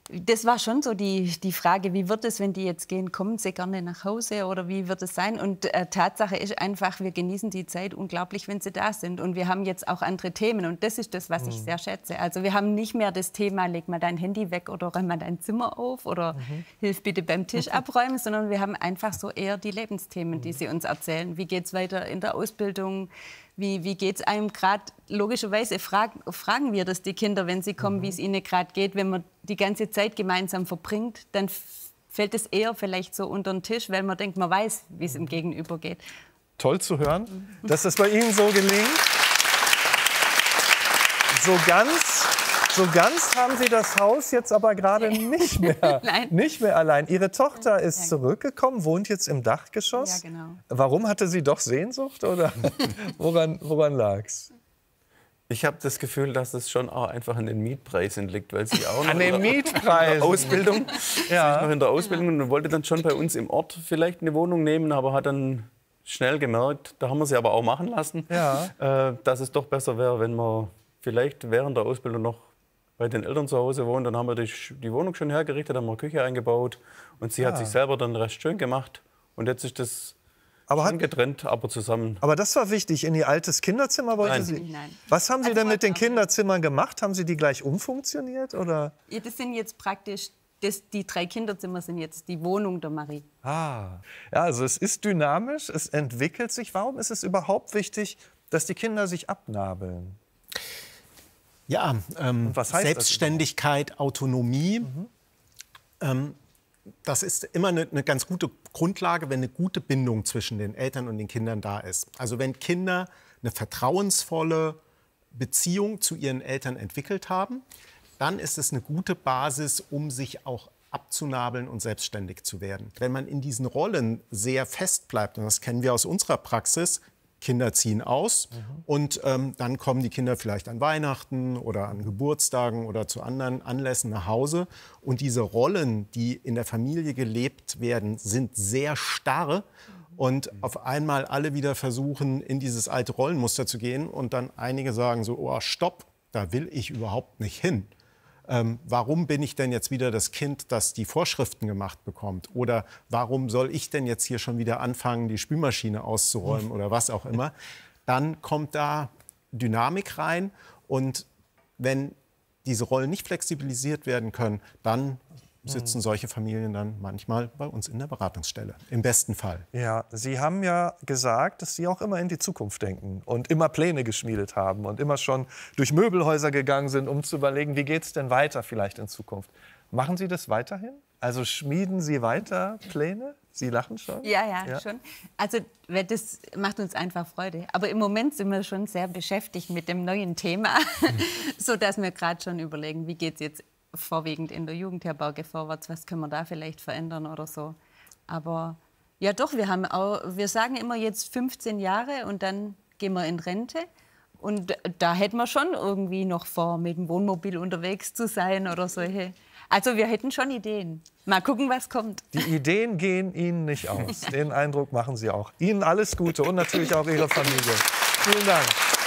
Das war schon so die Frage, wie wird es, wenn die jetzt gehen, kommen sie gerne nach Hause oder wie wird es sein? Und Tatsache ist einfach, wir genießen die Zeit unglaublich, wenn sie da sind. Und wir haben jetzt auch andere Themen und das ist das, was ich sehr schätze. Also wir haben nicht mehr das Thema, leg mal dein Handy weg oder räum mal dein Zimmer auf oder hilf bitte beim Tisch abräumen, sondern wir haben einfach so eher die Lebensthemen, die sie uns erzählen. Wie geht es weiter in der Ausbildung? Wie geht es einem gerade? Logischerweise fragen wir das die Kinder, wenn sie kommen, wie es ihnen gerade geht. Wenn man die ganze Zeit gemeinsam verbringt, dann fällt es eher vielleicht so unter den Tisch, weil man denkt, man weiß, wie es im Gegenüber geht. Toll zu hören, dass das bei Ihnen so gelingt. So ganz haben Sie das Haus jetzt aber gerade nicht mehr allein. Ihre Tochter ist zurückgekommen, wohnt jetzt im Dachgeschoss. Ja, genau. Warum hatte sie doch Sehnsucht oder woran lag's? Ich habe das Gefühl, dass es schon auch einfach an den Mietpreisen liegt, weil sie auch noch An den in der Mietpreisen. Ausbildung, Ja. sie ist noch in der Ausbildung und wollte dann schon bei uns im Ort vielleicht eine Wohnung nehmen, aber hat dann schnell gemerkt, da haben wir sie aber auch machen lassen, dass es doch besser wäre, wenn man vielleicht während der Ausbildung noch bei den Eltern zu Hause wohnt. Dann haben wir die Wohnung schon hergerichtet, haben wir eine Küche eingebaut und sie hat sich selber dann recht schön gemacht und jetzt ist das schon getrennt, aber zusammen. Aber das war wichtig, in ihr altes Kinderzimmer wollte sie? Nein. Was haben Sie denn mit den Kinderzimmern gemacht? Haben Sie die gleich umfunktioniert? Oder? Ja, das sind jetzt praktisch, die 3 Kinderzimmer sind jetzt die Wohnung der Marie. Ja, also es ist dynamisch, es entwickelt sich. Warum ist es überhaupt wichtig, dass die Kinder sich abnabeln? Ja, was heißt Selbstständigkeit, Autonomie, das ist immer eine ganz gute Grundlage, wenn eine gute Bindung zwischen den Eltern und den Kindern da ist. Also wenn Kinder eine vertrauensvolle Beziehung zu ihren Eltern entwickelt haben, dann ist es eine gute Basis, um sich auch abzunabeln und selbstständig zu werden. Wenn man in diesen Rollen sehr fest bleibt, und das kennen wir aus unserer Praxis, Kinder ziehen aus und dann kommen die Kinder vielleicht an Weihnachten oder an Geburtstagen oder zu anderen Anlässen nach Hause. Und diese Rollen, die in der Familie gelebt werden, sind sehr starr. Und auf einmal alle wieder versuchen, in dieses alte Rollenmuster zu gehen. Und dann einige sagen so, oh, stopp, da will ich überhaupt nicht hin. Warum bin ich denn jetzt wieder das Kind, das die Vorschriften gemacht bekommt? Oder warum soll ich denn jetzt hier schon wieder anfangen, die Spülmaschine auszuräumen oder was auch immer? Dann kommt da Dynamik rein. Und wenn diese Rollen nicht flexibilisiert werden können, dann sitzen solche Familien dann manchmal bei uns in der Beratungsstelle, im besten Fall. Ja, Sie haben ja gesagt, dass Sie auch immer in die Zukunft denken und immer Pläne geschmiedet haben und immer schon durch Möbelhäuser gegangen sind, um zu überlegen, wie geht es denn weiter vielleicht in Zukunft. Machen Sie das weiterhin? Also schmieden Sie weiter Pläne? Sie lachen schon? Ja, schon. Also das macht uns einfach Freude. Aber im Moment sind wir schon sehr beschäftigt mit dem neuen Thema, sodass wir gerade schon überlegen, wie geht es jetzt vorwiegend in der Jugendherberge vorwärts, was können wir da vielleicht verändern oder so. Aber ja doch, wir sagen immer jetzt 15 Jahre und dann gehen wir in Rente. Und da hätten wir schon irgendwie noch vor, mit dem Wohnmobil unterwegs zu sein oder solche. Also wir hätten schon Ideen. Mal gucken, was kommt. Die Ideen gehen Ihnen nicht aus. Den Eindruck machen Sie auch. Ihnen alles Gute und natürlich auch Ihrer Familie. Vielen Dank.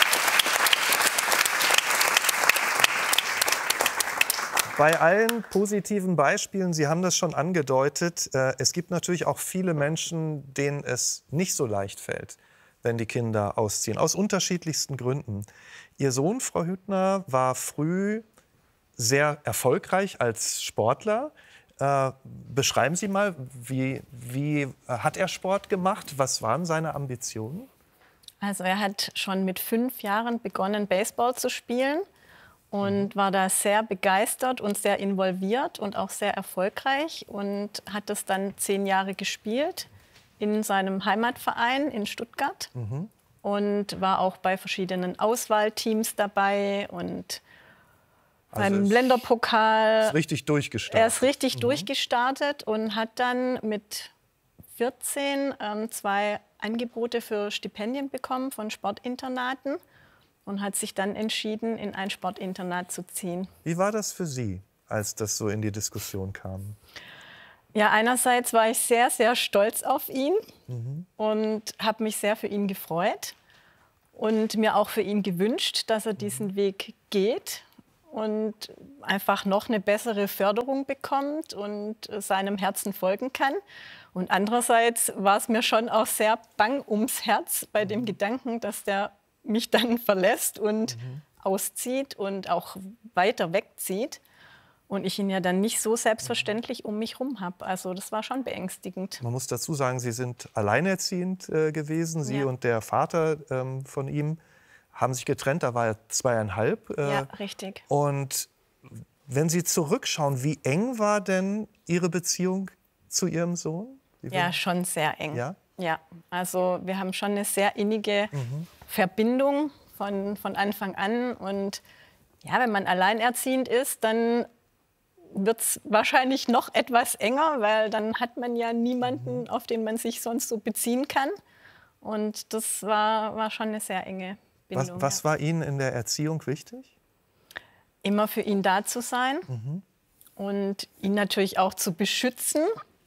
Bei allen positiven Beispielen, Sie haben das schon angedeutet, es gibt natürlich auch viele Menschen, denen es nicht so leicht fällt, wenn die Kinder ausziehen, aus unterschiedlichsten Gründen. Ihr Sohn, Frau Hüttner, war früh sehr erfolgreich als Sportler. Beschreiben Sie mal, wie hat er Sport gemacht? Was waren seine Ambitionen? Also er hat schon mit 5 Jahren begonnen, Baseball zu spielen. Und war da sehr begeistert und sehr involviert und auch sehr erfolgreich und hat das dann 10 Jahre gespielt in seinem Heimatverein in Stuttgart und war auch bei verschiedenen Auswahlteams dabei und beim Länderpokal. Ist richtig durchgestartet. Er ist richtig durchgestartet und hat dann mit 14 2 Angebote für Stipendien bekommen von Sportinternaten. Und hat sich dann entschieden, in ein Sportinternat zu ziehen. Wie war das für Sie, als das so in die Diskussion kam? Ja, einerseits war ich sehr, sehr stolz auf ihn und habe mich sehr für ihn gefreut und mir auch für ihn gewünscht, dass er diesen Weg geht. und einfach noch eine bessere Förderung bekommt und seinem Herzen folgen kann. Und andererseits war es mir schon auch sehr bang ums Herz bei dem Gedanken, dass der mich dann verlässt und auszieht und auch weiter wegzieht. Und ich ihn ja dann nicht so selbstverständlich um mich herum habe. Also das war schon beängstigend. Man muss dazu sagen, Sie sind alleinerziehend gewesen. Sie und der Vater von ihm haben sich getrennt. Da war er 2,5. Ja, richtig. Und wenn Sie zurückschauen, wie eng war denn Ihre Beziehung zu Ihrem Sohn? Ja, schon sehr eng. Ja? Ja, also wir haben schon eine sehr innige Verbindung von Anfang an. Und ja, wenn man alleinerziehend ist, dann wird es wahrscheinlich noch etwas enger, weil dann hat man ja niemanden, auf den man sich sonst so beziehen kann. Und das war schon eine sehr enge Bindung. Was war Ihnen in der Erziehung wichtig? Immer für ihn da zu sein und ihn natürlich auch zu beschützen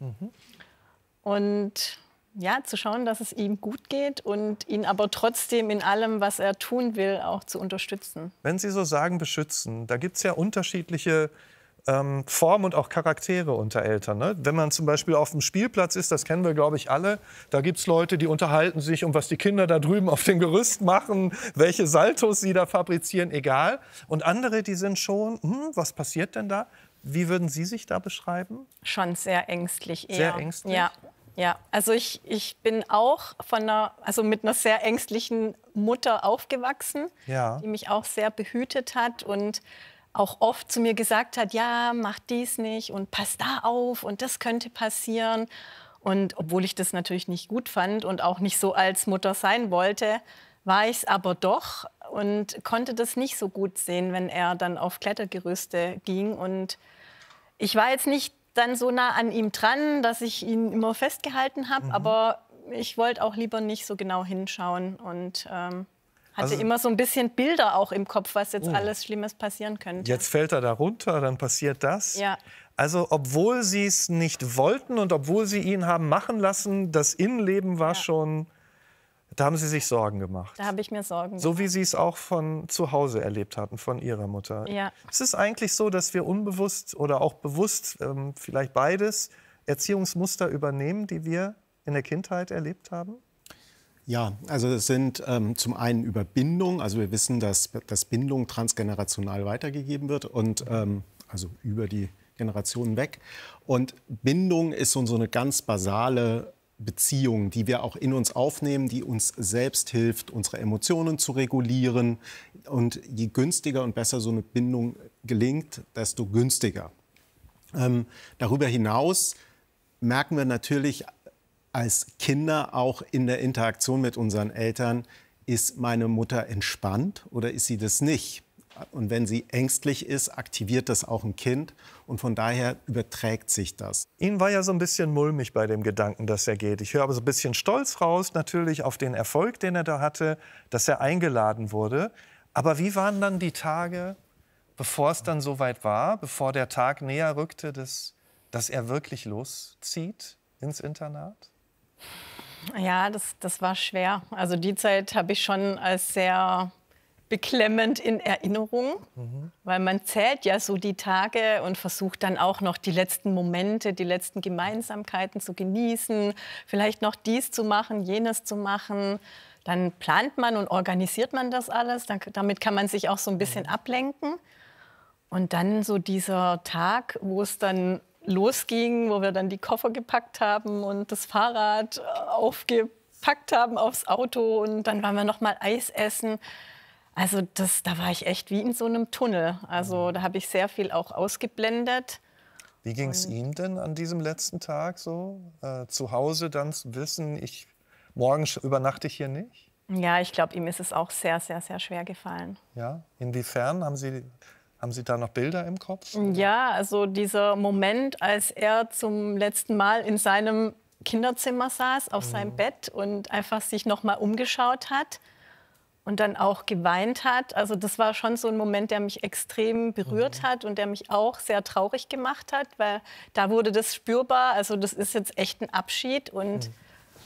und ja, zu schauen, dass es ihm gut geht und ihn aber trotzdem in allem, was er tun will, auch zu unterstützen. Wenn Sie so sagen, beschützen, da gibt es ja unterschiedliche Formen und auch Charaktere unter Eltern. Ne? Wenn man zum Beispiel auf dem Spielplatz ist, das kennen wir, glaube ich, alle, da gibt es Leute, die unterhalten sich, um was die Kinder da drüben auf dem Gerüst machen, welche Saltos sie da fabrizieren, egal. Und andere, die sind schon, was passiert denn da? Wie würden Sie sich da beschreiben? Schon sehr ängstlich eher. Sehr ängstlich? Ja. Also ich bin auch mit einer sehr ängstlichen Mutter aufgewachsen, die mich auch sehr behütet hat und auch oft zu mir gesagt hat, ja, mach dies nicht und pass da auf und das könnte passieren. Und obwohl ich das natürlich nicht gut fand und auch nicht so als Mutter sein wollte, war ich es aber doch und konnte das nicht so gut sehen, wenn er dann auf Klettergerüste ging. Und ich war jetzt nicht dann so nah an ihm dran, dass ich ihn immer festgehalten habe, aber ich wollte auch lieber nicht so genau hinschauen und hatte immer so ein bisschen Bilder auch im Kopf, was jetzt alles Schlimmes passieren könnte. Jetzt fällt er da runter, dann passiert das. Ja. Also obwohl Sie es nicht wollten und obwohl Sie ihn haben machen lassen, das Innenleben war schon, da haben Sie sich Sorgen gemacht. Da habe ich mir Sorgen gemacht. So wie Sie es auch von zu Hause erlebt hatten, von Ihrer Mutter. Ja. Es ist eigentlich so, dass wir unbewusst oder auch bewusst, vielleicht beides, Erziehungsmuster übernehmen, die wir in der Kindheit erlebt haben? Ja, also es sind zum einen über Bindung, also wir wissen, dass Bindung transgenerational weitergegeben wird und also über die Generationen weg. Und Bindung ist so eine ganz basale Beziehung, die wir auch in uns aufnehmen, die uns selbst hilft, unsere Emotionen zu regulieren. Und je günstiger und besser so eine Bindung gelingt, desto günstiger. Darüber hinaus merken wir natürlich als Kinder auch in der Interaktion mit unseren Eltern, ist meine Mutter entspannt oder ist sie das nicht? Und wenn sie ängstlich ist, aktiviert das auch ein Kind und von daher überträgt sich das. Ihnen war ja so ein bisschen mulmig bei dem Gedanken, dass er geht. Ich höre aber so ein bisschen Stolz raus, natürlich auf den Erfolg, den er da hatte, dass er eingeladen wurde. Aber wie waren dann die Tage, bevor es dann soweit war, bevor der Tag näher rückte, dass er wirklich loszieht ins Internat? Ja, das war schwer. Also die Zeit habe ich schon als sehr beklemmend in Erinnerung, weil man zählt ja so die Tage und versucht dann auch noch die letzten Momente, die letzten Gemeinsamkeiten zu genießen, vielleicht noch dies zu machen, jenes zu machen. Dann plant man und organisiert man das alles. Damit kann man sich auch so ein bisschen ablenken. Und dann so dieser Tag, wo es dann losging, wo wir dann die Koffer gepackt haben und das Fahrrad aufgepackt haben aufs Auto und dann waren wir noch mal Eis essen. Also da war ich echt wie in so einem Tunnel. Also da habe ich sehr viel auch ausgeblendet. Wie ging es Ihnen denn an diesem letzten Tag so? Zu Hause dann zu wissen, morgen übernachte ich hier nicht? Ja, ich glaube, ihm ist es auch sehr, sehr, sehr schwer gefallen. Ja, inwiefern? Haben Sie da noch Bilder im Kopf? Ja, also dieser Moment, als er zum letzten Mal in seinem Kinderzimmer saß, auf seinem Bett und einfach sich noch mal umgeschaut hat und dann auch geweint hat. Also das war schon so ein Moment, der mich extrem berührt hat und der mich auch sehr traurig gemacht hat, weil da wurde das spürbar. Also das ist jetzt echt ein Abschied und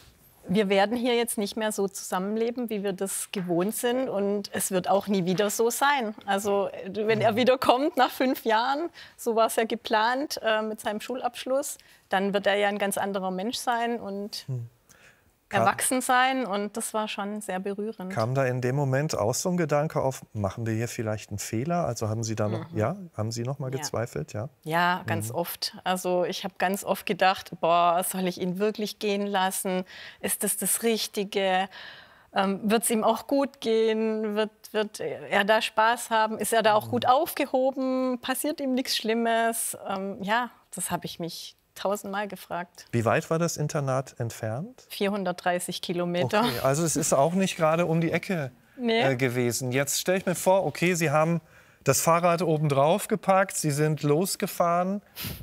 wir werden hier jetzt nicht mehr so zusammenleben, wie wir das gewohnt sind. Und es wird auch nie wieder so sein. Also wenn er wieder kommt nach 5 Jahren, so war es ja geplant mit seinem Schulabschluss, dann wird er ja ein ganz anderer Mensch sein und erwachsen sein. Und das war schon sehr berührend. Kam da in dem Moment auch so ein Gedanke auf, machen wir hier vielleicht einen Fehler? Also haben Sie da noch, haben Sie noch mal gezweifelt? Ja, ja, ganz oft. Also ich habe ganz oft gedacht, boah, soll ich ihn wirklich gehen lassen? Ist das das Richtige? Wird es ihm auch gut gehen? Wird er da Spaß haben? Ist er da auch gut aufgehoben? Passiert ihm nichts Schlimmes? Ja, das habe ich mich 1000-mal gefragt. Wie weit war das Internat entfernt? 430 Kilometer. Okay, also es ist auch nicht gerade um die Ecke gewesen. Jetzt stelle ich mir vor, okay, Sie haben das Fahrrad oben drauf gepackt, Sie sind losgefahren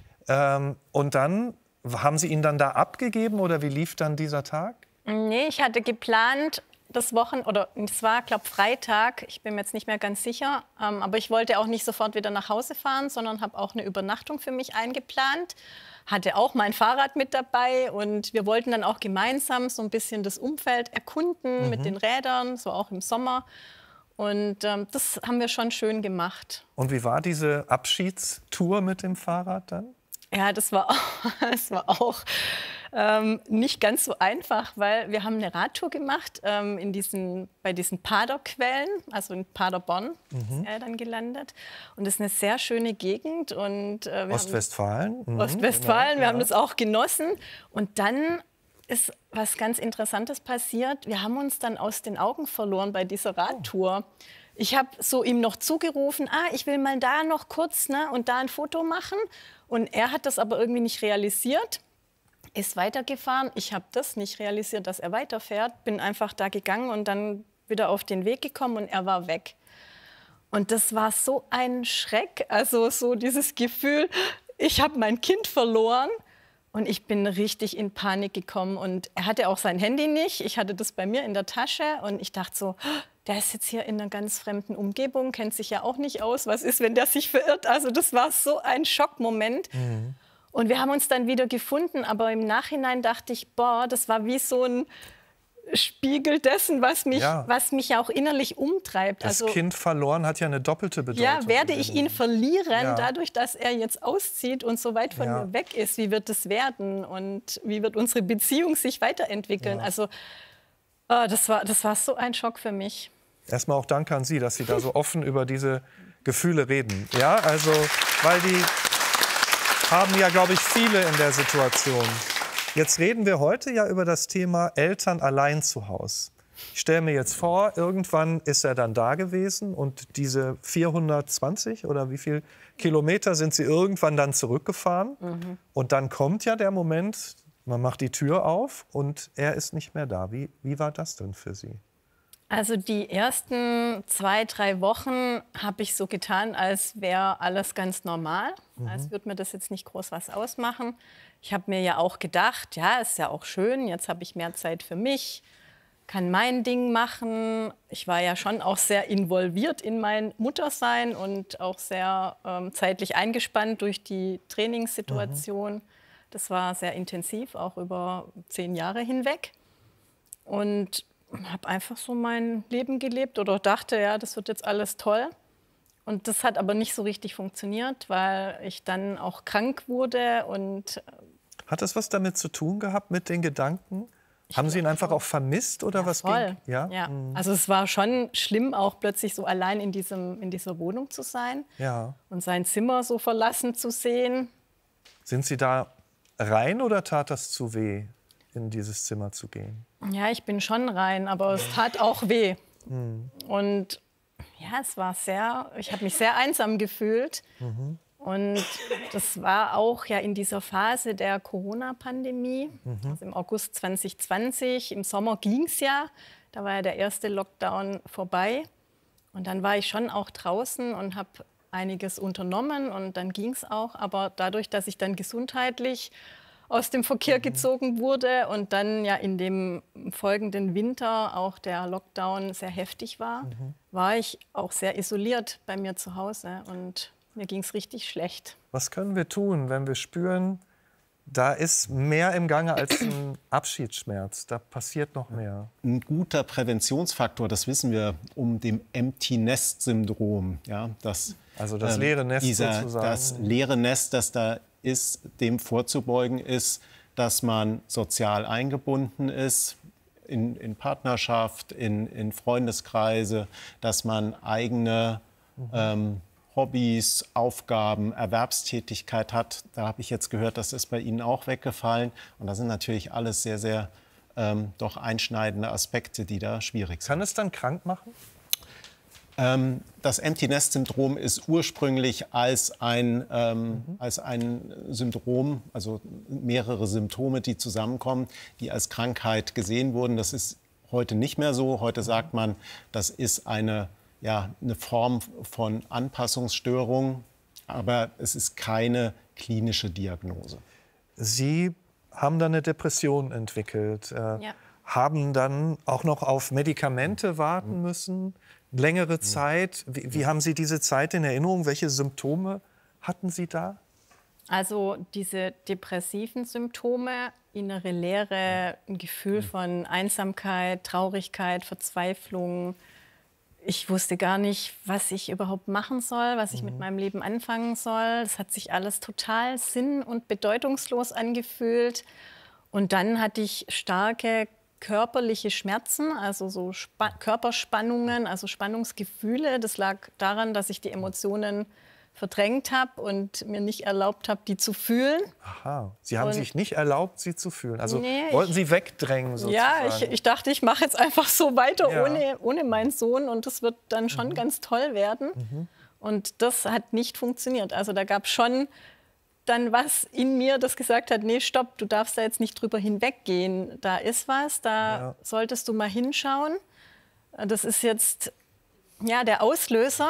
und dann, haben Sie ihn dann da abgegeben oder wie lief dann dieser Tag? Nee, ich hatte geplant, es war, glaube ich, Freitag, ich bin mir jetzt nicht mehr ganz sicher, aber ich wollte auch nicht sofort wieder nach Hause fahren, sondern habe auch eine Übernachtung für mich eingeplant. Hatte auch mein Fahrrad mit dabei und wir wollten dann auch gemeinsam so ein bisschen das Umfeld erkunden mit den Rädern, so auch im Sommer. Und das haben wir schon schön gemacht. Und wie war diese Abschiedstour mit dem Fahrrad dann? Ja, das war auch nicht ganz so einfach, weil wir haben eine Radtour gemacht bei diesen Paderquellen, also in Paderborn ist er dann gelandet. Und das ist eine sehr schöne Gegend. Und, Ostwestfalen? Ostwestfalen, Genau, wir haben das auch genossen. Und dann ist was ganz Interessantes passiert. Wir haben uns dann aus den Augen verloren bei dieser Radtour. Ich habe so ihm noch zugerufen, ich will mal da noch kurz und da ein Foto machen. Und er hat das aber irgendwie nicht realisiert, ist weitergefahren. Ich habe das nicht realisiert, dass er weiterfährt. Bin einfach da gegangen und dann wieder auf den Weg gekommen und er war weg. Und das war so ein Schreck, also so dieses Gefühl, ich habe mein Kind verloren. Und ich bin richtig in Panik gekommen. Und er hatte auch sein Handy nicht. Ich hatte das bei mir in der Tasche. Und ich dachte so, der ist jetzt hier in einer ganz fremden Umgebung, kennt sich ja auch nicht aus. Was ist, wenn der sich verirrt? Also das war so ein Schockmoment. Und wir haben uns dann wieder gefunden. Aber im Nachhinein dachte ich, boah, das war wie so ein Spiegel dessen, was mich ja auch innerlich umtreibt. Das Kind verloren hat ja eine doppelte Bedeutung. Ja, werde ich ihn verlieren, dadurch, dass er jetzt auszieht und so weit von mir weg ist? Wie wird es werden und wie wird unsere Beziehung sich weiterentwickeln? Also das war so ein Schock für mich. Erstmal auch danke an Sie, dass Sie da so offen über diese Gefühle reden. Ja, also, weil die haben ja, glaube ich, viele in der Situation. Jetzt reden wir heute ja über das Thema Eltern allein zu Hause. Ich stelle mir jetzt vor, irgendwann ist er dann da gewesen und diese 420 oder wie viel Kilometer sind Sie irgendwann dann zurückgefahren. Und dann kommt ja der Moment, man macht die Tür auf und er ist nicht mehr da. Wie war das denn für Sie? Also die ersten 2, 3 Wochen habe ich so getan, als wäre alles ganz normal. Als würde mir das jetzt nicht groß was ausmachen. Ich habe mir ja auch gedacht, ja, ist ja auch schön, jetzt habe ich mehr Zeit für mich, kann mein Ding machen. Ich war ja schon auch sehr involviert in mein Muttersein und auch sehr zeitlich eingespannt durch die Trainingssituation. Das war sehr intensiv, auch über 10 Jahre hinweg. Und habe einfach so mein Leben gelebt oder dachte, ja, das wird jetzt alles toll. Und das hat aber nicht so richtig funktioniert, weil ich dann auch krank wurde. Und hat das was damit zu tun gehabt mit den Gedanken? Haben Sie ihn einfach auch vermisst oder ja, was voll. ging? Ja? Ja. Also es war schon schlimm, auch plötzlich so allein in dieser Wohnung zu sein und sein Zimmer so verlassen zu sehen. Sind Sie da rein oder tat das zu weh, in dieses Zimmer zu gehen? Ja, ich bin schon rein, aber es tat auch weh. Und ja, ich habe mich sehr einsam gefühlt. Und das war auch ja in dieser Phase der Corona-Pandemie, also im August 2020. Im Sommer ging es ja, da war ja der erste Lockdown vorbei. Und dann war ich schon auch draußen und habe einiges unternommen und dann ging es auch. Aber dadurch, dass ich dann gesundheitlich aus dem Verkehr gezogen wurde und dann ja in dem folgenden Winter auch der Lockdown sehr heftig war, war ich auch sehr isoliert bei mir zu Hause und mir ging es richtig schlecht. Was können wir tun, wenn wir spüren, Da ist mehr im Gange als ein Abschiedsschmerz. Da passiert noch mehr. Ein guter Präventionsfaktor, das wissen wir, um dem Empty-Nest-Syndrom. Ja, also das leere Nest sozusagen. Das leere Nest, das da ist, dem vorzubeugen ist, dass man sozial eingebunden ist, in Partnerschaft, in Freundeskreise, dass man eigene Hobbys, Aufgaben, Erwerbstätigkeit hat. Da habe ich jetzt gehört, das ist bei Ihnen auch weggefallen. Und das sind natürlich alles sehr, sehr doch einschneidende Aspekte, die da schwierig sind. Kann es dann krank machen? Das Empty-Nest-Syndrom ist ursprünglich als ein Syndrom, also mehrere Symptome, die zusammenkommen, die als Krankheit gesehen wurden. Das ist heute nicht mehr so. Heute sagt man, das ist eine Form von Anpassungsstörung, aber es ist keine klinische Diagnose. Sie haben dann eine Depression entwickelt, haben dann auch noch auf Medikamente warten müssen, längere Zeit. Wie haben Sie diese Zeit in Erinnerung? Welche Symptome hatten Sie da? Also diese depressiven Symptome, innere Leere, ein Gefühl von Einsamkeit, Traurigkeit, Verzweiflung. Ich wusste gar nicht, was ich überhaupt machen soll, was ich mit meinem Leben anfangen soll. Es hat sich alles total sinn- und bedeutungslos angefühlt. Und dann hatte ich starke körperliche Schmerzen, also so Körperspannungen, also Spannungsgefühle. Das lag daran, dass ich die Emotionen verdrängt habe und mir nicht erlaubt habe, die zu fühlen. Aha, Sie haben sich nicht erlaubt, sie zu fühlen. Also Nee, wollten Sie wegdrängen sozusagen? Ja, ich dachte, ich mache jetzt einfach so weiter ohne meinen Sohn und das wird dann schon ganz toll werden. Und das hat nicht funktioniert. Also da gab es schon dann was in mir, das gesagt hat, nee, stopp, du darfst da jetzt nicht drüber hinweggehen. Da ist was, da solltest du mal hinschauen. Das ist jetzt der Auslöser.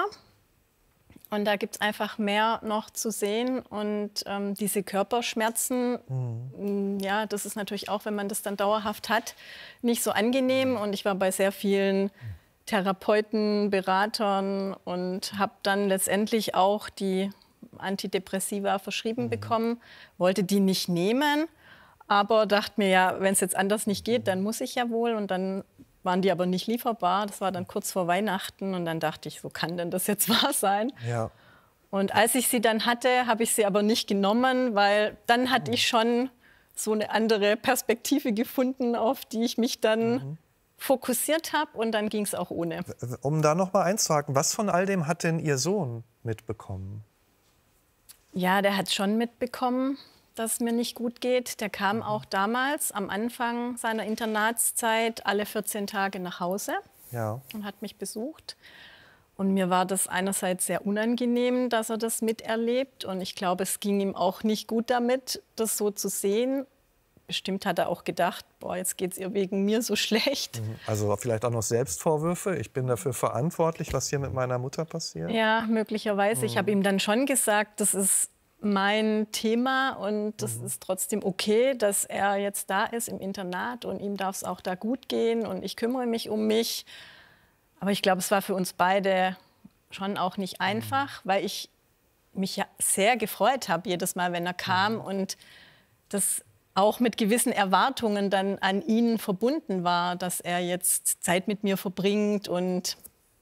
Und da gibt es einfach mehr noch zu sehen. Und diese Körperschmerzen, das ist natürlich auch, wenn man das dann dauerhaft hat, nicht so angenehm. Und ich war bei sehr vielen Therapeuten, Beratern und habe dann letztendlich auch die Antidepressiva verschrieben bekommen, wollte die nicht nehmen, aber dachte mir, ja, wenn es jetzt anders nicht geht, dann muss ich ja wohl. Und dann waren die aber nicht lieferbar. Das war dann kurz vor Weihnachten und dann dachte ich, wo kann denn das jetzt wahr sein? Ja. Und als ich sie dann hatte, habe ich sie aber nicht genommen, weil dann hatte ich schon so eine andere Perspektive gefunden, auf die ich mich dann fokussiert habe und dann ging es auch ohne. Um da noch mal einzuhaken, was von all dem hat denn Ihr Sohn mitbekommen? Ja, der hat schon mitbekommen, dass es mir nicht gut geht. Der kam auch damals am Anfang seiner Internatszeit alle 14 Tage nach Hause und hat mich besucht. Und mir war das einerseits sehr unangenehm, dass er das miterlebt. Und ich glaube, es ging ihm auch nicht gut damit, das so zu sehen. Bestimmt hat er auch gedacht, boah, jetzt geht es ihr wegen mir so schlecht. Also vielleicht auch noch Selbstvorwürfe. Ich bin dafür verantwortlich, was hier mit meiner Mutter passiert. Ja, möglicherweise. Ich habe ihm dann schon gesagt, das ist mein Thema und das ist trotzdem okay, dass er jetzt da ist im Internat und ihm darf es auch da gut gehen und ich kümmere mich um mich. Aber ich glaube, es war für uns beide schon auch nicht einfach, weil ich mich ja sehr gefreut habe jedes Mal, wenn er kam und das auch mit gewissen Erwartungen dann an ihn verbunden war, dass er jetzt Zeit mit mir verbringt und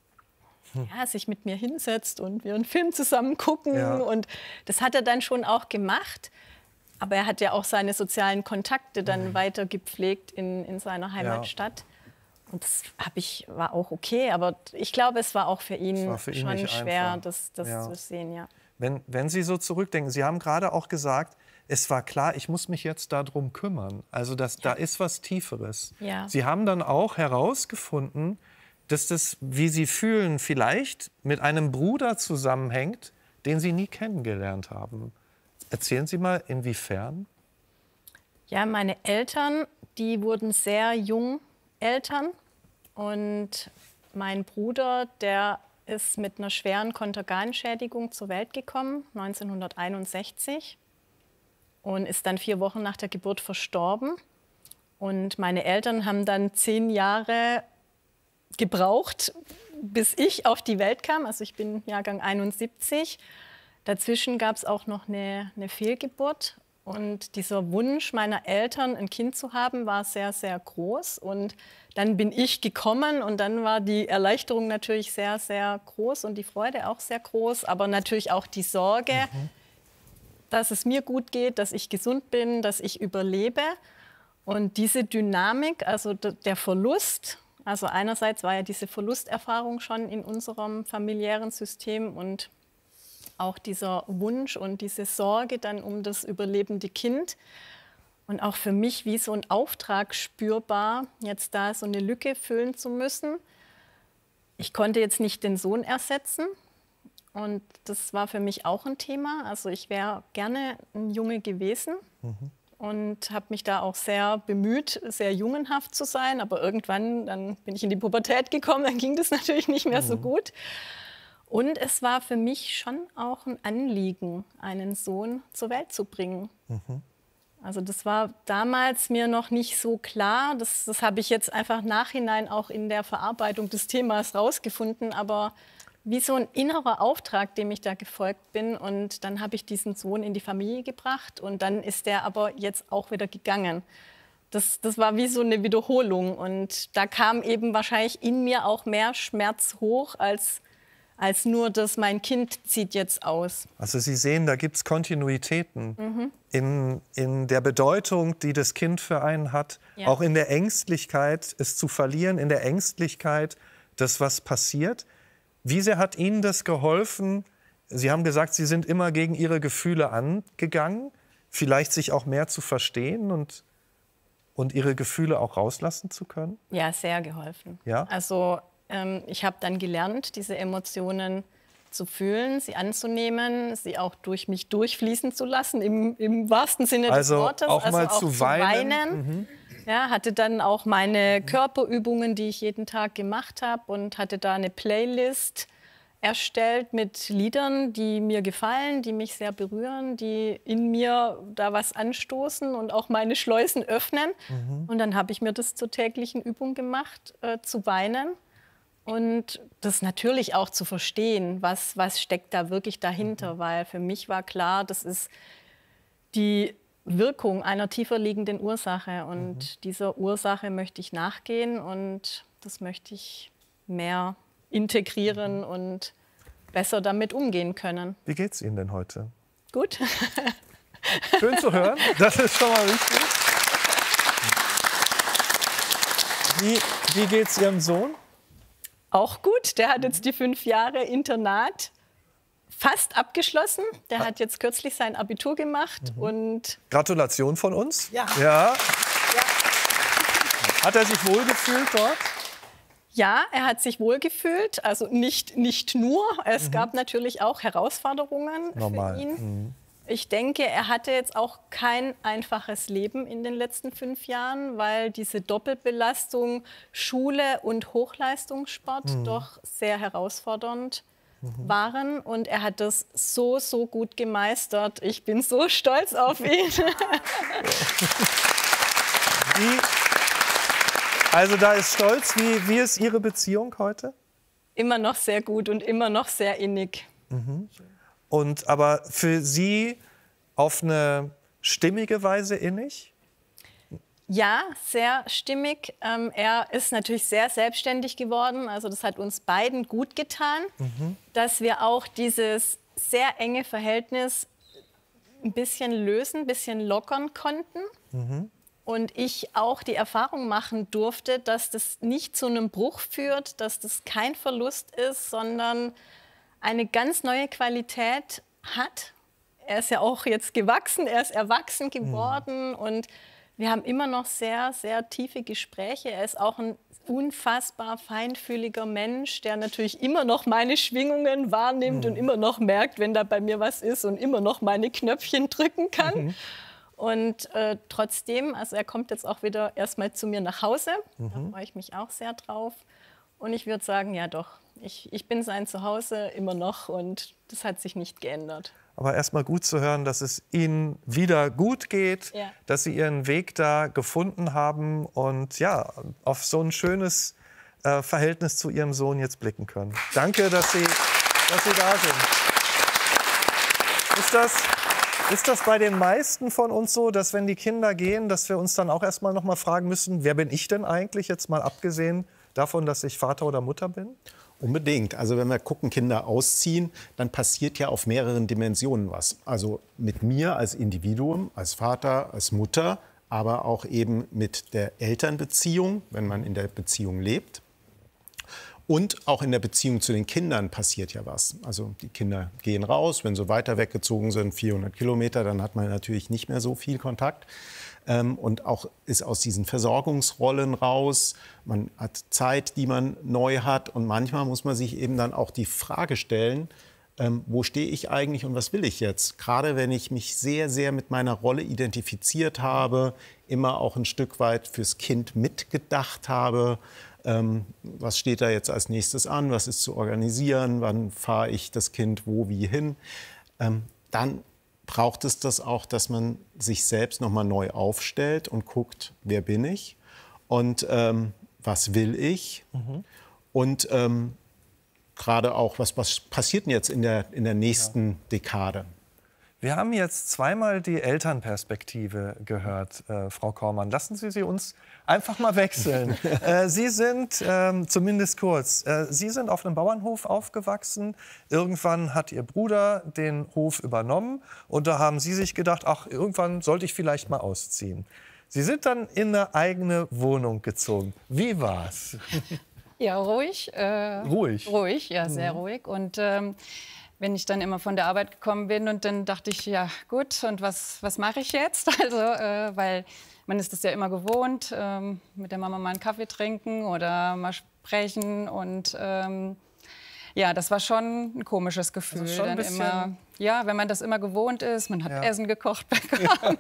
sich mit mir hinsetzt und wir einen Film zusammen gucken. Ja. Und das hat er dann schon auch gemacht. Aber er hat ja auch seine sozialen Kontakte dann weiter gepflegt in seiner Heimatstadt. Ja. Und das war auch okay. Aber ich glaube, es war auch für ihn schon schwer, das zu sehen. Ja. Wenn Sie so zurückdenken, Sie haben gerade auch gesagt, es war klar, ich muss mich jetzt darum kümmern. Also da ist was Tieferes. Ja. Sie haben dann auch herausgefunden, dass das, wie Sie fühlen, vielleicht mit einem Bruder zusammenhängt, den Sie nie kennengelernt haben. Erzählen Sie mal, inwiefern? Ja, meine Eltern, die wurden sehr jung Eltern. Und mein Bruder, der ist mit einer schweren Konterganschädigung zur Welt gekommen, 1961. Und ist dann 4 Wochen nach der Geburt verstorben. Und meine Eltern haben dann 10 Jahre gebraucht, bis ich auf die Welt kam. Also ich bin Jahrgang 71. Dazwischen gab es auch noch eine Fehlgeburt. Und dieser Wunsch meiner Eltern, ein Kind zu haben, war sehr, sehr groß. Und dann bin ich gekommen und dann war die Erleichterung natürlich sehr, sehr groß und die Freude auch sehr groß. Aber natürlich auch die Sorge, dass es mir gut geht, dass ich gesund bin, dass ich überlebe. Und diese Dynamik, also der Verlust, also einerseits war ja diese Verlusterfahrung schon in unserem familiären System und auch dieser Wunsch und diese Sorge dann um das überlebende Kind. Und auch für mich wie so ein Auftrag spürbar, jetzt da so eine Lücke füllen zu müssen. Ich konnte jetzt nicht den Sohn ersetzen. Und das war für mich auch ein Thema. Also ich wäre gerne ein Junge gewesen und habe mich da auch sehr bemüht, sehr jungenhaft zu sein. Aber irgendwann, dann bin ich in die Pubertät gekommen, dann ging das natürlich nicht mehr so gut. Und es war für mich schon auch ein Anliegen, einen Sohn zur Welt zu bringen. Also das war damals mir noch nicht so klar. Das habe ich jetzt einfach nachhinein auch in der Verarbeitung des Themas rausgefunden. Aber wie so ein innerer Auftrag, dem ich da gefolgt bin. Und dann habe ich diesen Sohn in die Familie gebracht. Und dann ist der aber jetzt auch wieder gegangen. Das war wie so eine Wiederholung. Und da kam eben wahrscheinlich in mir auch mehr Schmerz hoch als nur, dass mein Kind zieht jetzt aus. Also Sie sehen, da gibt es Kontinuitäten in der Bedeutung, die das Kind für einen hat, auch in der Ängstlichkeit, es zu verlieren, in der Ängstlichkeit, dass was passiert. Wie sehr hat Ihnen das geholfen? Sie haben gesagt, Sie sind immer gegen Ihre Gefühle angegangen, vielleicht sich auch mehr zu verstehen und Ihre Gefühle auch rauslassen zu können? Ja, sehr geholfen. Ja? Also ich habe dann gelernt, diese Emotionen zu fühlen, sie anzunehmen, sie auch durch mich durchfließen zu lassen, im wahrsten Sinne des Wortes. Auch mal zu weinen. Ja, hatte dann auch meine Körperübungen, die ich jeden Tag gemacht habe und hatte da eine Playlist erstellt mit Liedern, die mir gefallen, die mich sehr berühren, die in mir da was anstoßen und auch meine Schleusen öffnen. Und dann habe ich mir das zur täglichen Übung gemacht, zu weinen. Und das natürlich auch zu verstehen, was steckt da wirklich dahinter. Weil für mich war klar, das ist die Wirkung einer tiefer liegenden Ursache. Und dieser Ursache möchte ich nachgehen und das möchte ich mehr integrieren und besser damit umgehen können. Wie geht's Ihnen denn heute? Gut. Schön zu hören, das ist schon mal wichtig. Wie geht's Ihrem Sohn? Auch gut. Der hat jetzt die 5 Jahre Internat fast abgeschlossen. Der hat jetzt kürzlich sein Abitur gemacht. Und Gratulation von uns. Ja. Hat er sich wohlgefühlt dort? Ja, er hat sich wohlgefühlt. Also nicht nur. Es gab natürlich auch Herausforderungen für ihn. Ich denke, er hatte jetzt auch kein einfaches Leben in den letzten 5 Jahren, weil diese Doppelbelastung Schule und Hochleistungssport doch sehr herausfordernd waren. Und er hat das so gut gemeistert. Ich bin so stolz auf ihn. Also da ist Stolz. Wie ist Ihre Beziehung heute? Immer noch sehr gut und immer noch sehr innig. Aber für Sie auf eine stimmige Weise innig? Ja, sehr stimmig. Er ist natürlich sehr selbstständig geworden. Also das hat uns beiden gut getan, dass wir auch dieses sehr enge Verhältnis ein bisschen lösen, ein bisschen lockern konnten. Und ich auch die Erfahrung machen durfte, dass das nicht zu einem Bruch führt, dass das kein Verlust ist, sondern eine ganz neue Qualität hat. Er ist ja auch jetzt gewachsen, er ist erwachsen geworden und wir haben immer noch sehr, sehr tiefe Gespräche. Er ist auch ein unfassbar feinfühliger Mensch, der natürlich immer noch meine Schwingungen wahrnimmt und immer noch merkt, wenn da bei mir was ist und immer noch meine Knöpfchen drücken kann. Und trotzdem, also er kommt jetzt auch wieder erstmal zu mir nach Hause. Da freue ich mich auch sehr drauf. Und ich würde sagen, ja doch, ich bin sein Zuhause immer noch und das hat sich nicht geändert. Aber erstmal gut zu hören, dass es Ihnen wieder gut geht, dass Sie Ihren Weg da gefunden haben und ja, auf so ein schönes Verhältnis zu Ihrem Sohn jetzt blicken können. Danke, dass Sie da sind. Ist das bei den meisten von uns so, dass wenn die Kinder gehen, dass wir uns dann auch erst mal noch mal fragen müssen, wer bin ich denn eigentlich, jetzt mal abgesehen davon, dass ich Vater oder Mutter bin? Unbedingt. Also wenn wir gucken, Kinder ausziehen, dann passiert ja auf mehreren Dimensionen was. Also mit mir als Individuum, als Vater, als Mutter, aber auch eben mit der Elternbeziehung, wenn man in der Beziehung lebt. Und auch in der Beziehung zu den Kindern passiert ja was. Also die Kinder gehen raus, wenn sie weiter weggezogen sind, 400 Kilometer, dann hat man natürlich nicht mehr so viel Kontakt. Und auch ist aus diesen Versorgungsrollen raus. Man hat Zeit, die man neu hat. Und manchmal muss man sich eben dann auch die Frage stellen, wo stehe ich eigentlich und was will ich jetzt? Gerade wenn ich mich sehr, sehr mit meiner Rolle identifiziert habe, immer auch ein Stück weit fürs Kind mitgedacht habe. Was steht da jetzt als nächstes an? Was ist zu organisieren? Wann fahre ich das Kind wo, wie hin? Dann braucht es das auch, dass man sich selbst noch mal neu aufstellt und guckt, wer bin ich und was will ich? Und gerade auch, was passiert denn jetzt in der nächsten Dekade? Wir haben jetzt zweimal die Elternperspektive gehört, Frau Kormann. Lassen Sie uns einfach mal wechseln. Sie sind, zumindest kurz, Sie sind auf einem Bauernhof aufgewachsen. Irgendwann hat Ihr Bruder den Hof übernommen. Und da haben Sie sich gedacht, ach, irgendwann sollte ich vielleicht mal ausziehen. Sie sind dann in eine eigene Wohnung gezogen. Wie war's? Ja, ruhig. Ruhig? Ruhig, ja, sehr ruhig. Und wenn ich dann immer von der Arbeit gekommen bin und dann dachte ich, ja gut, und was mache ich jetzt? Also, weil man ist das ja immer gewohnt, mit der Mama mal einen Kaffee trinken oder mal sprechen. Und ja, das war schon ein komisches Gefühl. Also schon ein dann bisschen immer, ja, wenn man das immer gewohnt ist, man hat Essen gekocht bekommen.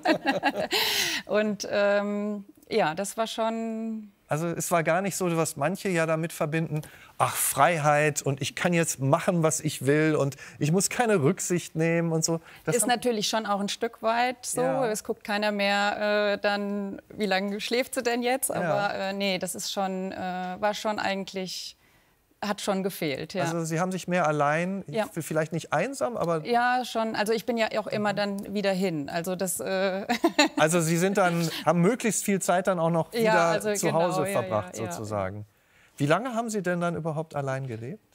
Und ja, das war schon... Also es war gar nicht so, was manche ja damit verbinden, ach, Freiheit und ich kann jetzt machen, was ich will und ich muss keine Rücksicht nehmen und so. Das ist natürlich schon auch ein Stück weit so. Ja. Es guckt keiner mehr dann, wie lange schläft sie denn jetzt? Aber nee, das ist schon, war schon eigentlich... hat schon gefehlt, ja. Also Sie haben sich mehr allein, vielleicht nicht einsam, aber... Ja, schon. Also ich bin ja auch immer dann wieder hin. Also das... Also Sie sind dann, haben möglichst viel Zeit dann auch noch wieder zu Hause verbracht, sozusagen. Wie lange haben Sie denn dann überhaupt allein gelebt?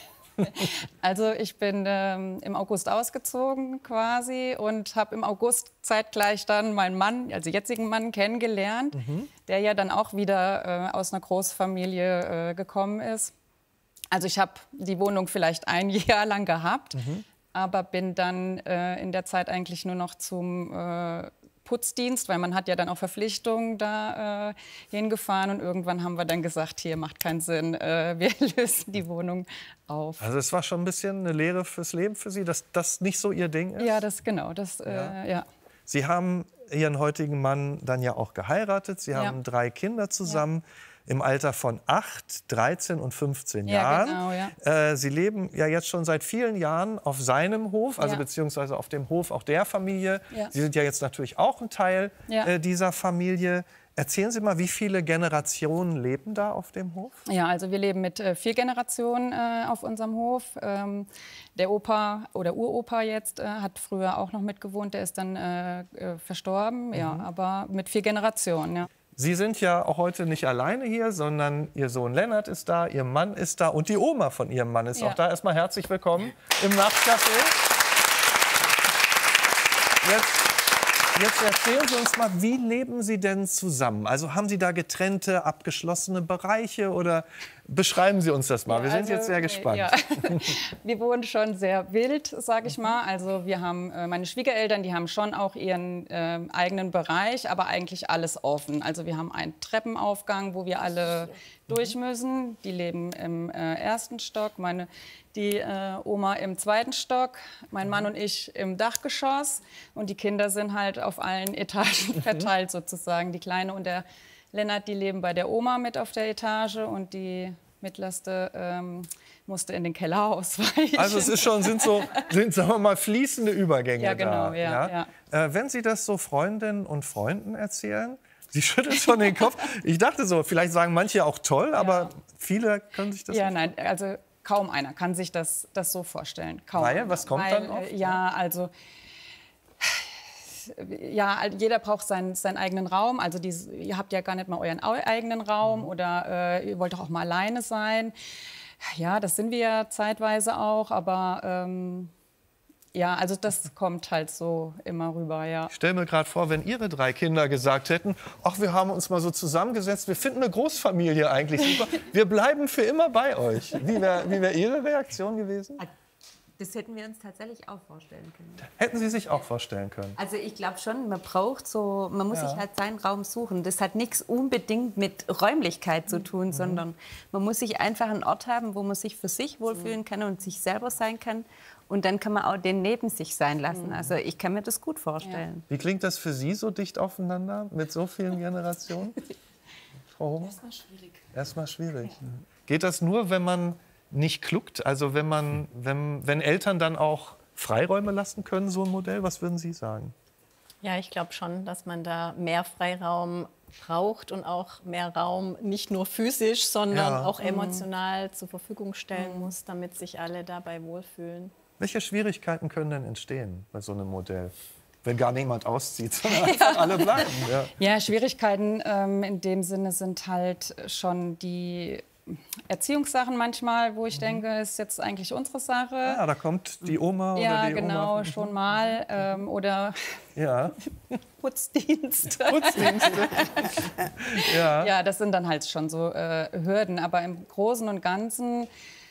Also ich bin im August ausgezogen quasi und habe im August zeitgleich dann meinen Mann, also jetzigen Mann, kennengelernt, der ja dann auch wieder aus einer Großfamilie gekommen ist. Also ich habe die Wohnung vielleicht ein Jahr lang gehabt, aber bin dann in der Zeit eigentlich nur noch zum Putzdienst, weil man hat ja dann auch Verpflichtungen da hingefahren. Und irgendwann haben wir dann gesagt, hier macht keinen Sinn, wir lösen die Wohnung auf. Also es war schon ein bisschen eine Lehre fürs Leben für Sie, dass das nicht so Ihr Ding ist? Ja, das genau. Ja. Sie haben Ihren heutigen Mann dann ja auch geheiratet. Sie haben 3 Kinder zusammen. Im Alter von 8, 13 und 15 Jahren. Genau, ja. Sie leben ja jetzt schon seit vielen Jahren auf seinem Hof, also beziehungsweise auf dem Hof auch der Familie. Ja. Sie sind ja jetzt natürlich auch ein Teil dieser Familie. Erzählen Sie mal, wie viele Generationen leben da auf dem Hof? Ja, also wir leben mit 4 Generationen auf unserem Hof. Der Opa oder Uropa jetzt hat früher auch noch mitgewohnt, der ist dann verstorben, aber mit 4 Generationen, ja. Sie sind ja auch heute nicht alleine hier, sondern Ihr Sohn Lennart ist da, Ihr Mann ist da und die Oma von Ihrem Mann ist auch da. Erstmal herzlich willkommen im Nachtcafé. Jetzt erzählen Sie uns mal, wie leben Sie denn zusammen? Also haben Sie da getrennte, abgeschlossene Bereiche oder beschreiben Sie uns das mal? Wir sind jetzt sehr gespannt. Ja. Wir wohnen schon sehr wild, sage ich mal. Also wir haben meine Schwiegereltern, die haben schon auch ihren eigenen Bereich, aber eigentlich alles offen. Also wir haben einen Treppenaufgang, wo wir alle durch müssen. Die leben im 1. Stock, die Oma im 2. Stock, mein Mann und ich im Dachgeschoss. Und die Kinder sind halt auf allen Etagen verteilt sozusagen. Die Kleine und der Lennart, die leben bei der Oma mit auf der Etage und die mittlerste musste in den Keller ausweichen. Also es ist schon, sind sagen wir mal, fließende Übergänge ja, genau, da. Ja. Wenn Sie das so Freundinnen und Freunden erzählen, Sie schütteln schon den Kopf. Ich dachte so, vielleicht sagen manche auch toll, aber viele können sich das nicht vorstellen. Nein, also kaum einer kann sich das so vorstellen. Kaum Weil, was kommt dann oft? Ja, also ja, jeder braucht seinen eigenen Raum. Also ihr habt ja gar nicht mal euren eigenen Raum oder ihr wollt doch auch mal alleine sein. Ja, das sind wir ja zeitweise auch, aber ja, also das kommt halt so immer rüber, ja. Ich stelle mir gerade vor, wenn Ihre 3 Kinder gesagt hätten, ach, wir haben uns mal so zusammengesetzt, wir finden eine Großfamilie eigentlich super, wir bleiben für immer bei euch. Wie wär Ihre Reaktion gewesen? Das hätten wir uns tatsächlich auch vorstellen können. Hätten Sie sich auch vorstellen können? Also ich glaube schon, man muss sich halt seinen Raum suchen. Das hat nichts unbedingt mit Räumlichkeit zu tun, sondern man muss sich einfach einen Ort haben, wo man sich für sich wohlfühlen kann und sich selber sein kann. Und dann kann man auch den neben sich sein lassen. Also ich kann mir das gut vorstellen. Wie klingt das für Sie so dicht aufeinander mit so vielen Generationen? Frau Homer? Erstmal schwierig. Erstmal schwierig. Geht das nur, wenn man nicht kluckt? Also wenn Eltern dann auch Freiräume lassen können, so ein Modell? Was würden Sie sagen? Ja, ich glaube schon, dass man da mehr Freiraum braucht und auch mehr Raum nicht nur physisch, sondern auch emotional zur Verfügung stellen muss, damit sich alle dabei wohlfühlen. Welche Schwierigkeiten können denn entstehen bei so einem Modell? Wenn gar niemand auszieht, sondern einfach alle bleiben. Ja, Schwierigkeiten in dem Sinne sind halt schon die Erziehungssachen manchmal, wo ich denke, ist jetzt eigentlich unsere Sache. Ja, da kommt die Oma oder die Oma. Ja, genau, schon mal. Oder Putzdienst. Putzdienste. Ja, das sind dann halt schon so Hürden. Aber im Großen und Ganzen...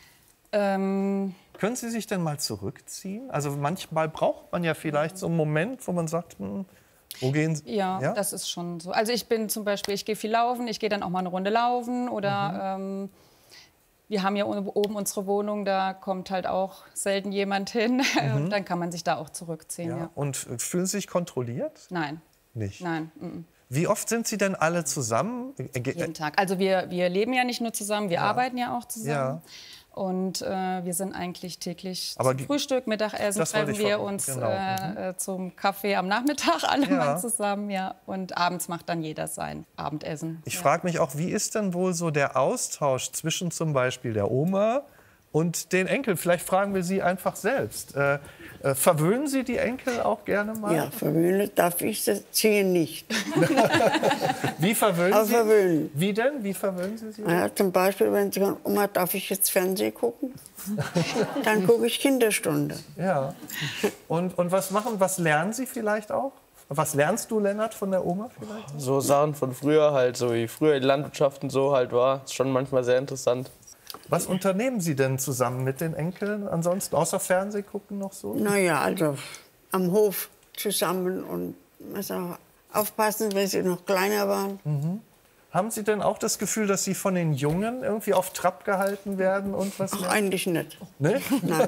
Können Sie sich denn mal zurückziehen? Also manchmal braucht man ja vielleicht so einen Moment, wo man sagt, wo gehen Sie? Ja, das ist schon so. Also ich bin zum Beispiel, ich gehe viel laufen, ich gehe dann auch mal eine Runde laufen oder wir haben ja oben unsere Wohnung, da kommt halt auch selten jemand hin und dann kann man sich da auch zurückziehen. Ja. Und fühlen Sie sich kontrolliert? Nein. Nicht? Nein. Wie oft sind Sie denn alle zusammen? Jeden Tag. Also wir leben ja nicht nur zusammen, wir arbeiten ja auch zusammen. Ja. Und wir sind eigentlich täglich zum Frühstück, Mittagessen, treffen wir uns zum Kaffee am Nachmittag alle mal zusammen. Ja. Und abends macht dann jeder sein Abendessen. Ich frage mich auch, wie ist denn wohl so der Austausch zwischen zum Beispiel der Oma und den Enkeln? Vielleicht fragen wir Sie einfach selbst. Verwöhnen Sie die Enkel auch gerne mal? Ja, verwöhnen darf ich sie nicht. Wie verwöhnen Sie? Verwöhnen. Wie denn? Wie verwöhnen Sie sie? Ja, zum Beispiel, wenn Sie sagen, Oma, darf ich jetzt Fernsehen gucken? Dann gucke ich Kinderstunde. Ja. Und was lernen Sie vielleicht auch? Was lernst du, Lennart, von der Oma vielleicht? So Sachen von früher halt, so wie früher die Landwirtschaft und so halt war. Ist schon manchmal sehr interessant. Was unternehmen Sie denn zusammen mit den Enkeln ansonsten, außer Fernsehen gucken noch so? Naja, also am Hof zusammen und also aufpassen, wenn sie noch kleiner waren. Haben Sie denn auch das Gefühl, dass Sie von den Jungen irgendwie auf Trab gehalten werden? Und was eigentlich nicht. Ne? Nein.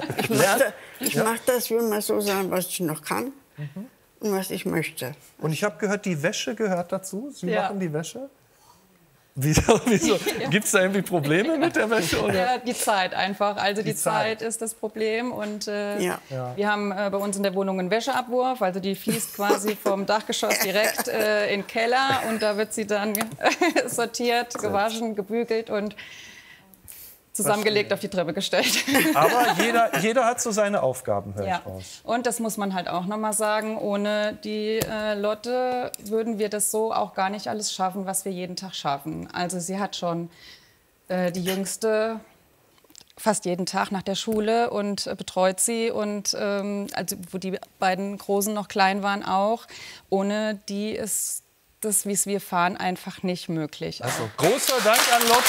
Ich mach das, will mal so sagen, was ich noch kann und was ich möchte. Und ich habe gehört, die Wäsche gehört dazu. Sie machen die Wäsche? Wieso? Gibt es da irgendwie Probleme mit der Wäsche? Oder? Ja, die Zeit einfach. Also die Zeit ist das Problem. Und wir haben bei uns in der Wohnung einen Wäscheabwurf. Also die fließt quasi vom Dachgeschoss direkt in den Keller. Und da wird sie dann sortiert, gewaschen, gebügelt und zusammengelegt auf die Treppe gestellt. Aber jeder hat so seine Aufgaben, höre ich raus. Und das muss man halt auch noch mal sagen, ohne die Lotte würden wir das so auch gar nicht alles schaffen, was wir jeden Tag schaffen. Also sie hat schon die Jüngste fast jeden Tag nach der Schule und betreut sie. Und also, wo die beiden Großen noch klein waren auch. Ohne die ist das, wie es wir fahren, einfach nicht möglich. Also großer Dank an Lotte.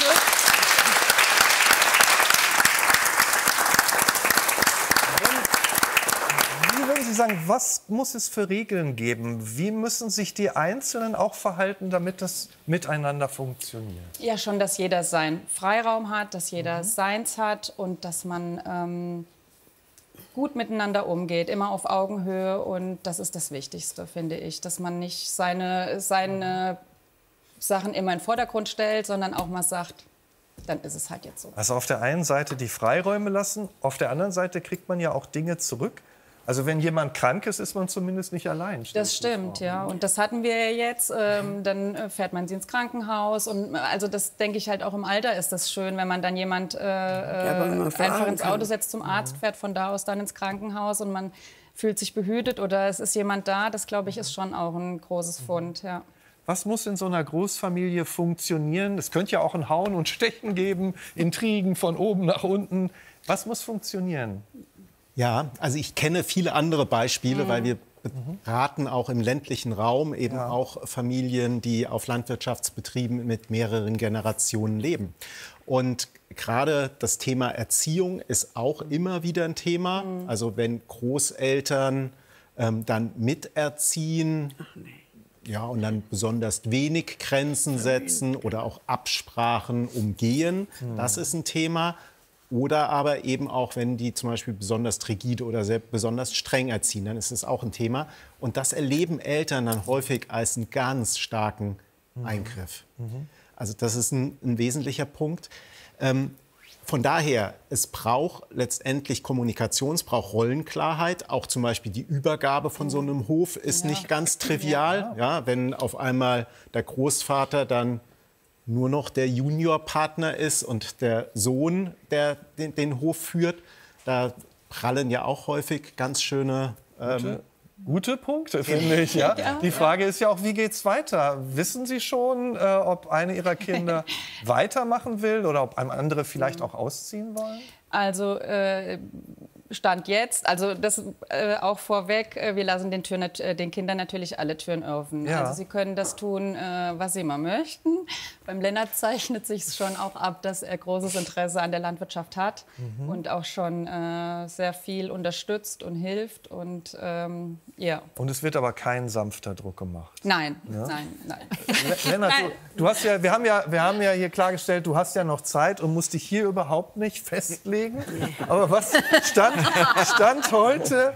Sie sagen, was muss es für Regeln geben? Wie müssen sich die Einzelnen auch verhalten, damit das miteinander funktioniert? Ja, schon, dass jeder seinen Freiraum hat, dass jeder seins hat und dass man gut miteinander umgeht, immer auf Augenhöhe. Und das ist das Wichtigste, finde ich, dass man nicht seine Sachen immer in den Vordergrund stellt, sondern auch mal sagt, dann ist es halt jetzt so. Also auf der einen Seite die Freiräume lassen, auf der anderen Seite kriegt man ja auch Dinge zurück. Also wenn jemand krank ist, ist man zumindest nicht allein. Das stimmt, ja. Und das hatten wir ja jetzt. Dann fährt man sie ins Krankenhaus. Und also das denke ich halt auch im Alter ist das schön, wenn man dann jemand einfach ins Auto setzt zum Arzt, fährt von da aus dann ins Krankenhaus und man fühlt sich behütet oder es ist jemand da. Das, glaube ich, ist schon auch ein großes Fund. Ja. Was muss in so einer Großfamilie funktionieren? Es könnte ja auch ein Hauen und Stechen geben, Intrigen von oben nach unten. Was muss funktionieren? Ja, also ich kenne viele andere Beispiele, weil wir beraten auch im ländlichen Raum eben auch Familien, die auf Landwirtschaftsbetrieben mit mehreren Generationen leben. Und gerade das Thema Erziehung ist auch immer wieder ein Thema. Also wenn Großeltern dann miterziehen, ja, und dann besonders wenig Grenzen setzen oder auch Absprachen umgehen, das ist ein Thema. Oder aber eben auch, wenn die zum Beispiel besonders rigide oder besonders streng erziehen, dann ist es auch ein Thema. Und das erleben Eltern dann häufig als einen ganz starken Eingriff. Also das ist ein wesentlicher Punkt. Von daher, es braucht letztendlich Kommunikation, es braucht Rollenklarheit. Auch zum Beispiel die Übergabe von so einem Hof ist nicht ganz trivial. Ja, wenn auf einmal der Großvater dann nur noch der Juniorpartner ist und der Sohn, der den Hof führt, da prallen ja auch häufig ganz schöne... Gute Punkte, finde ich. Ja? Die Frage ist ja auch, wie geht es weiter? Wissen Sie schon, ob eine Ihrer Kinder weitermachen will oder ob einem andere vielleicht auch ausziehen wollen? Also Stand jetzt, also das auch vorweg, wir lassen den Kindern natürlich alle Türen offen. Ja. Also sie können das tun, was sie immer möchten. Beim Lennart zeichnet sich schon auch ab, dass er großes Interesse an der Landwirtschaft hat und auch schon sehr viel unterstützt und hilft. Und ja. Und es wird aber kein sanfter Druck gemacht. Nein, Ja? nein. Lennart, du hast ja, wir haben ja hier klargestellt, du hast ja noch Zeit und musst dich hier überhaupt nicht festlegen. Aber was Stand heute,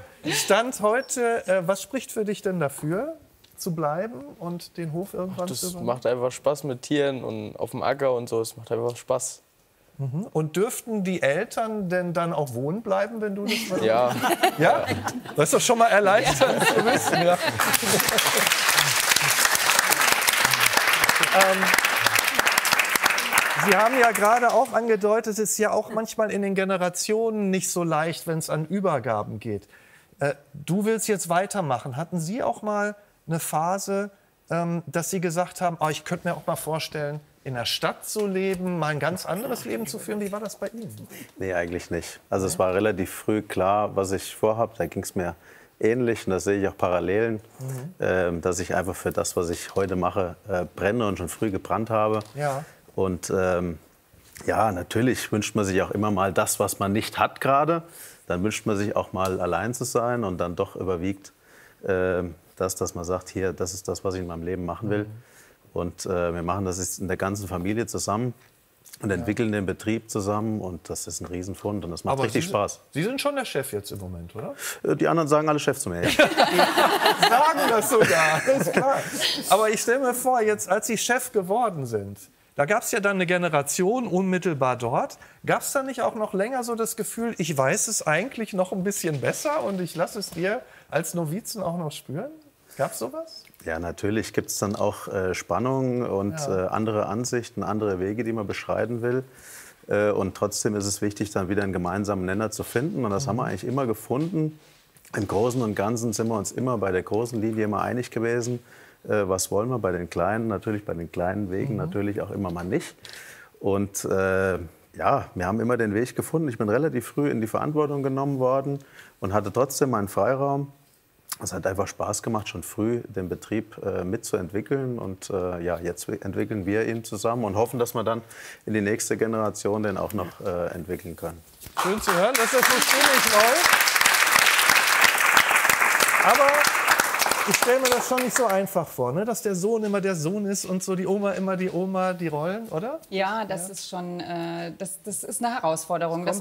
was spricht für dich denn dafür, zu bleiben und den Hof irgendwann zu Das übernehmen? macht einfach Spaß mit Tieren und auf dem Acker und so. Es macht einfach Spaß. Und dürften die Eltern denn dann auch wohnen bleiben, wenn du das machst? Ja. Ja? Das ist doch schon mal erleichternd zu wissen. Ja. Sie haben ja gerade auch angedeutet, es ist ja auch manchmal in den Generationen nicht so leicht, wenn es an Übergaben geht. Du willst jetzt weitermachen. Hatten Sie auch mal eine Phase, dass Sie gesagt haben, ich könnte mir auch mal vorstellen, in der Stadt zu leben, mal ein ganz anderes Leben zu führen? Wie war das bei Ihnen? Nee, eigentlich nicht. Also es war relativ früh klar, was ich vorhabe. Da ging es mir ähnlich und das sehe ich auch Parallelen, dass ich einfach für das, was ich heute mache, brenne und schon früh gebrannt habe. Ja. Und ja, natürlich wünscht man sich auch immer mal das, was man nicht hat gerade. Dann wünscht man sich auch mal allein zu sein und dann doch überwiegt dass man sagt, hier, das ist das, was ich in meinem Leben machen will. Und wir machen das jetzt in der ganzen Familie zusammen und entwickeln den Betrieb zusammen und das ist ein Riesenfund und das macht richtig Spaß. Sie sind schon der Chef jetzt im Moment, oder? Die anderen sagen alle Chef zu mir. Ja. Sagen das sogar, ist klar. Aber ich stelle mir vor, jetzt als Sie Chef geworden sind, da gab es ja dann eine Generation unmittelbar dort. Gab es da nicht auch noch länger so das Gefühl, ich weiß es eigentlich noch ein bisschen besser und ich lasse es dir als Novizen auch noch spüren? Gab es sowas? Ja, natürlich gibt es dann auch Spannungen und andere Ansichten, andere Wege, die man beschreiten will. Und trotzdem ist es wichtig, dann wieder einen gemeinsamen Nenner zu finden. Und das haben wir eigentlich immer gefunden. Im Großen und Ganzen sind wir uns immer bei der großen Linie immer einig gewesen. Was wollen wir bei den Kleinen? Natürlich bei den kleinen Wegen, natürlich auch immer mal nicht. Und ja, wir haben immer den Weg gefunden. Ich bin relativ früh in die Verantwortung genommen worden und hatte trotzdem meinen Freiraum. Es hat einfach Spaß gemacht, schon früh den Betrieb mitzuentwickeln. Und ja, jetzt entwickeln wir ihn zusammen und hoffen, dass wir dann in die nächste Generation den auch noch entwickeln können. Schön zu hören, das ist so ziemlich neu. Aber ich stelle mir das schon nicht so einfach vor, ne? Dass der Sohn immer der Sohn ist und so die Oma immer die Oma, die Rollen, oder? Ja, das ist schon, das ist eine Herausforderung.